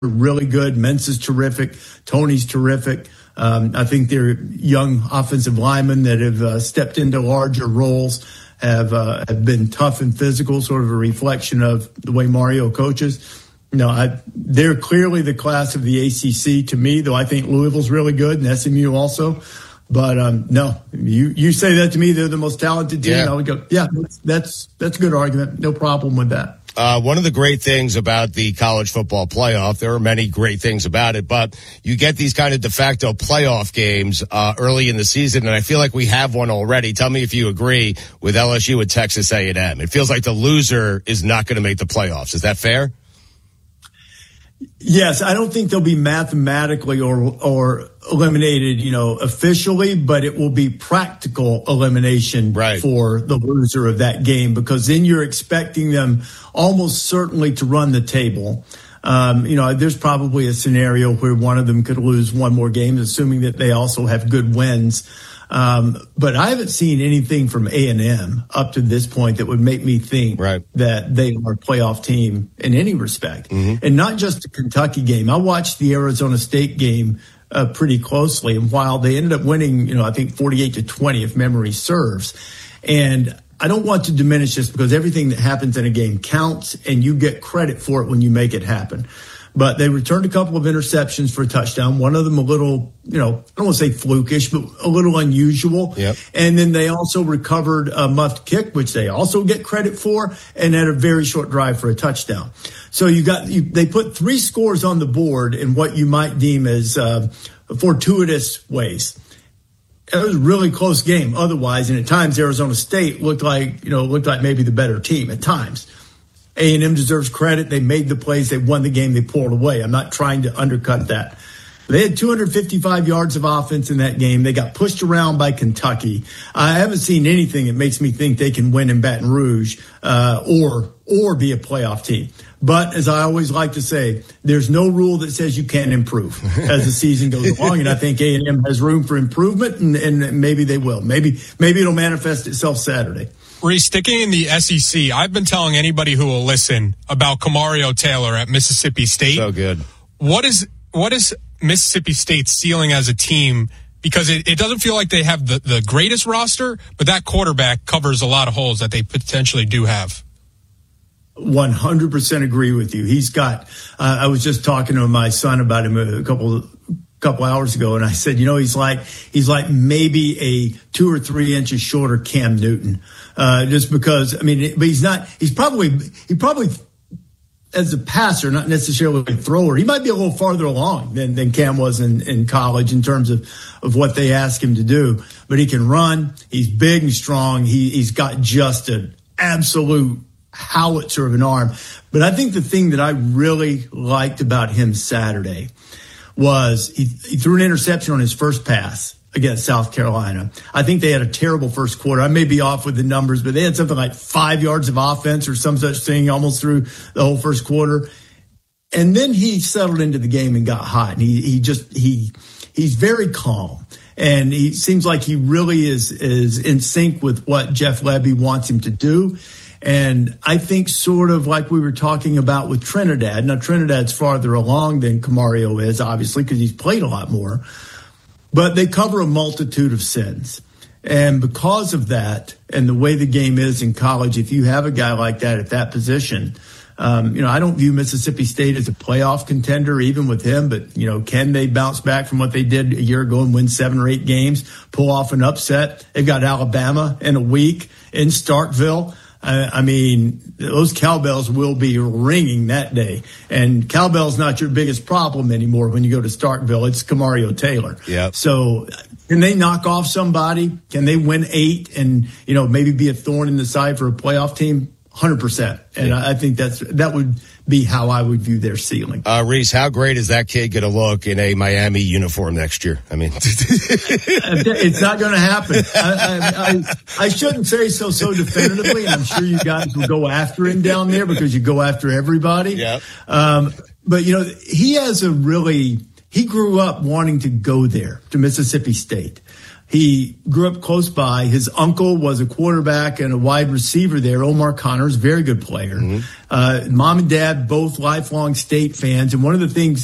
really good. Mintz is terrific. Tony's terrific. I think they're young offensive linemen that have stepped into larger roles, have been tough and physical, sort of a reflection of the way Mario coaches. They're clearly the class of the ACC to me, though I think Louisville's really good and SMU also. But no, you say that to me, they're the most talented team. I would go, yeah, that's a good argument. No problem with that. One of the great things about the college football playoff, there are many great things about it, but you get these kind of de facto playoff games early in the season, and I feel like we have one already. Tell me if you agree with LSU and Texas A&M. It feels like the loser is not going to make the playoffs. Is that fair? Yes, I don't think they'll be mathematically or eliminated, officially, but it will be practical elimination for the loser of that game, because then you're expecting them almost certainly to run the table. There's probably a scenario where one of them could lose one more game, assuming that they also have good wins. But I haven't seen anything from A&M up to this point that would make me think that they are a playoff team in any respect. Mm-hmm. And not just the Kentucky game. I watched the Arizona State game pretty closely. And while they ended up winning, I think 48-20, if memory serves. And I don't want to diminish this, because everything that happens in a game counts, and you get credit for it when you make it happen. But they returned a couple of interceptions for a touchdown. One of them a little, I don't want to say flukish, but a little unusual. Yep. And then they also recovered a muffed kick, which they also get credit for, and had a very short drive for a touchdown. So they put 3 scores on the board in what you might deem as fortuitous ways. It was a really close game otherwise, and at times Arizona State looked like maybe the better team at times. A&M deserves credit. They made the plays. They won the game. They pulled away. I'm not trying to undercut that. They had 255 yards of offense in that game. They got pushed around by Kentucky. I haven't seen anything that makes me think they can win in Baton Rouge or be a playoff team. But as I always like to say, there's no rule that says you can't improve as the season goes along. And I think A&M has room for improvement, and maybe they will. Maybe it'll manifest itself Saturday. Reese, sticking in the SEC, I've been telling anybody who will listen about Kamario Taylor at Mississippi State. So good. What is Mississippi State's ceiling as a team? Because it doesn't feel like they have the greatest roster, but that quarterback covers a lot of holes that they potentially do have. 100% agree with you. He's got, I was just talking to my son about him a couple hours ago, and I said, he's like maybe a 2 or 3 inches shorter Cam Newton. Just because, but he probably as a passer, not necessarily a thrower, he might be a little farther along than Cam was in college in terms of what they ask him to do. But he can run. He's big and strong. He's got just an absolute howitzer of an arm. But I think the thing that I really liked about him Saturday was he threw an interception on his first pass against South Carolina. I think they had a terrible first quarter. I may be off with the numbers, but they had something like 5 yards of offense or some such thing almost through the whole first quarter. And then he settled into the game and got hot. And he's very calm. And he seems like he really is in sync with what Jeff Lebby wants him to do. And I think sort of like we were talking about with Trinidad. Now, Trinidad's farther along than Kamario is, obviously, because he's played a lot more. But they cover a multitude of sins. And because of that, and the way the game is in college, if you have a guy like that at that position, I don't view Mississippi State as a playoff contender, even with him. But, can they bounce back from what they did a year ago and win 7 or 8 games, pull off an upset? They've got Alabama in a week in Starkville. Those cowbells will be ringing that day. And cowbell's not your biggest problem anymore when you go to Starkville. It's Kamario Taylor. Yep. So can they knock off somebody? Can they win 8 and, maybe be a thorn in the side for a playoff team? 100%. And I think that would be how I would view their ceiling. Reese, how great is that kid going to look in a Miami uniform next year? It's not going to happen. I shouldn't say so definitively, and I'm sure you guys will go after him down there because you go after everybody. Yeah. But he grew up wanting to go there to Mississippi State. He grew up close by. His uncle was a quarterback and a wide receiver there. Omar Connors, very good player. Mom and dad, both lifelong State fans. And one of the things